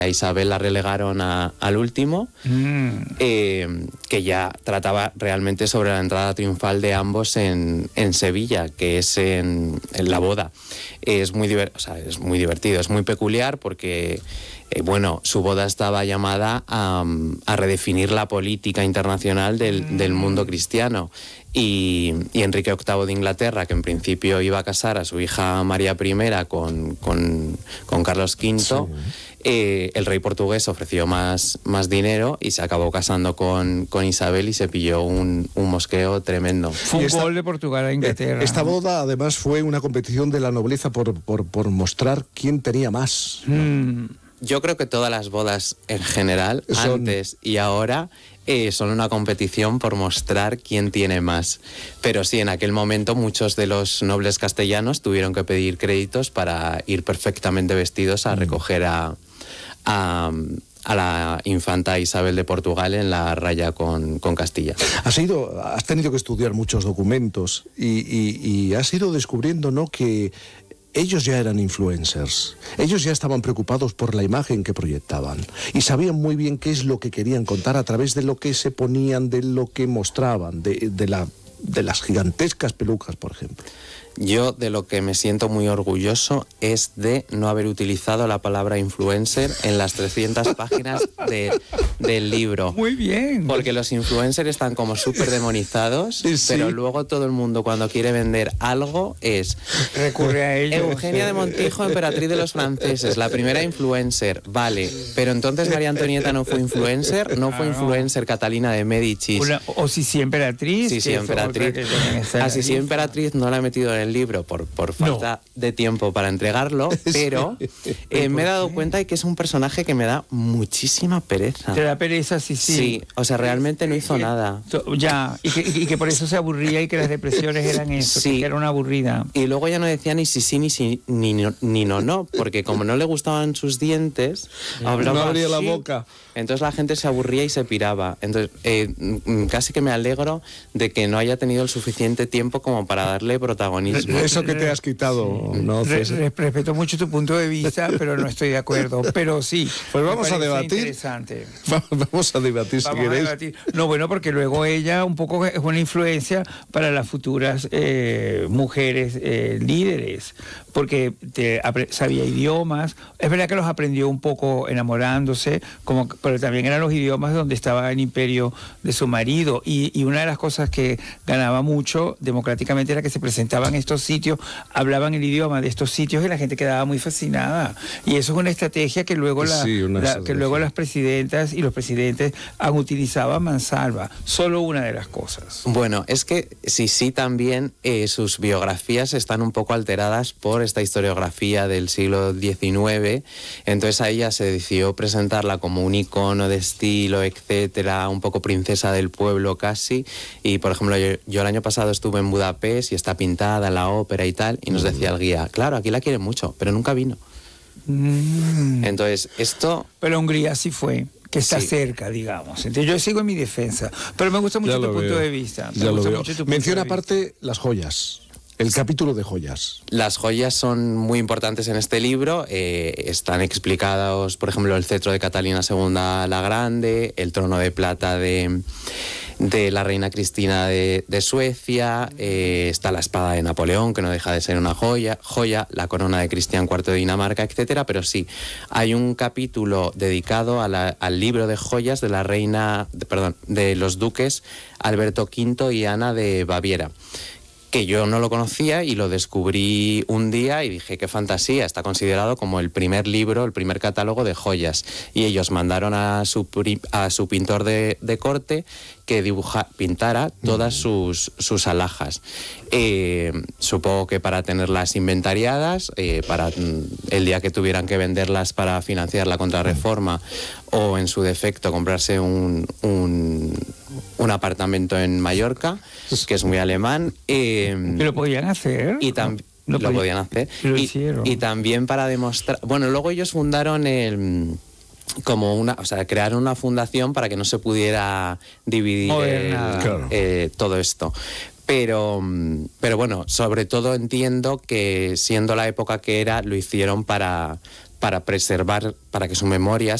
A Isabel la relegaron al último, que ya trataba realmente sobre la entrada triunfal de ambos en Sevilla, que es en la boda. Es muy divertido, es muy peculiar porque su boda estaba llamada a redefinir la política internacional del mundo cristiano. Y Enrique VIII de Inglaterra, que en principio iba a casar a su hija María I con Carlos V, sí. El rey portugués ofreció más dinero y se acabó casando con Isabel y se pilló un mosqueo tremendo. Fue un gol de Portugal a Inglaterra. Esta boda además fue una competición de la nobleza por mostrar quién tenía más. Yo creo que todas las bodas en general, antes y ahora, son una competición por mostrar quién tiene más. Pero sí, en aquel momento muchos de los nobles castellanos tuvieron que pedir créditos para ir perfectamente vestidos a recoger a la infanta Isabel de Portugal en la raya con Castilla. Has tenido que estudiar muchos documentos y has ido descubriendo, ¿no?, que ellos ya eran influencers, ellos ya estaban preocupados por la imagen que proyectaban y sabían muy bien qué es lo que querían contar a través de lo que se ponían, de lo que mostraban, de las gigantescas pelucas, por ejemplo. Yo de lo que me siento muy orgulloso es de no haber utilizado la palabra influencer en las 300 páginas del libro. Muy bien. Porque los influencers están como súper demonizados, sí. Pero luego todo el mundo cuando quiere vender algo recurre a ellos. Eugenia de Montijo, emperatriz de los franceses, la primera influencer, vale. Pero entonces María Antonieta no fue influencer, no fue influencer Catalina de Médicis. O Sisi emperatriz. Sisi emperatriz. A Sisi emperatriz no la he metido en el libro por falta de tiempo para entregarlo, pero me he dado cuenta de que es un personaje que me da muchísima pereza. ¿Te da pereza, sí? Sí, o sea, realmente no hizo nada. Ya, y que por eso se aburría y que las depresiones eran eso, sí. Que era una aburrida. Y luego ya no decía ni sí, ni no, porque como no le gustaban sus dientes, hablaba no abría así, la boca. Entonces la gente se aburría y se piraba. Entonces, casi que me alegro de que no haya tenido el suficiente tiempo como para darle protagonismo. Eso que te has quitado, ¿no? Respeto mucho tu punto de vista, pero no estoy de acuerdo. Pero sí. Pues vamos a debatir. Interesante. Vamos a debatir, si queréis. No, bueno, porque luego ella un poco es una influencia para las futuras mujeres líderes, porque sabía idiomas. Es verdad que los aprendió un poco enamorándose, pero también eran los idiomas donde estaba el imperio de su marido. Y una de las cosas que ganaba mucho democráticamente era que se presentaban estos sitios, hablaban el idioma de estos sitios y la gente quedaba muy fascinada. Y eso es una estrategia que luego, que luego las presidentas y los presidentes han utilizado a mansalva. Solo una de las cosas. Bueno, es que sí también sus biografías están un poco alteradas por esta historiografía del siglo XIX. Entonces a ella se decidió presentarla como un icono de estilo, etcétera, un poco princesa del pueblo casi. Y por ejemplo, yo el año pasado estuve en Budapest y está pintada en la ópera y tal, y nos decía el guía, claro, aquí la quieren mucho, pero nunca vino. Entonces, esto... Pero Hungría sí fue, que está cerca, digamos. Entonces, yo sigo en mi defensa, pero me gusta mucho tu punto de vista. Menciona aparte las joyas. El capítulo de joyas. Las joyas son muy importantes en este libro. Están explicados, por ejemplo, el cetro de Catalina II la Grande, el trono de plata de la reina Cristina de Suecia, está la espada de Napoleón, que no deja de ser una joya, la corona de Cristian IV de Dinamarca, etcétera. Pero sí, hay un capítulo dedicado al libro de joyas de la de los duques Alberto V y Ana de Baviera, que yo no lo conocía y lo descubrí un día y dije, qué fantasía, está considerado como el primer libro, el primer catálogo de joyas. Y ellos mandaron a su pintor de corte que pintara todas sus alhajas. Supongo que para tenerlas inventariadas, para el día que tuvieran que venderlas para financiar la contrarreforma o en su defecto comprarse un apartamento en Mallorca, que es muy alemán. Pero podían hacer. Lo podían hacer. Y también para demostrar... Bueno, luego ellos fundaron crearon una fundación para que no se pudiera dividir todo esto. Pero bueno, sobre todo entiendo que siendo la época que era, lo hicieron para para preservar, para que su memoria